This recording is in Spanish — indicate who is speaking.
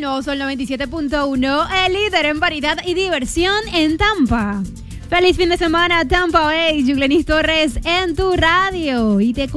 Speaker 1: nuevo Sol 97.1, el líder en variedad y diversión en Tampa. Feliz fin de semana, Tampa Bay. Yuglenis Torres en tu radio. Y te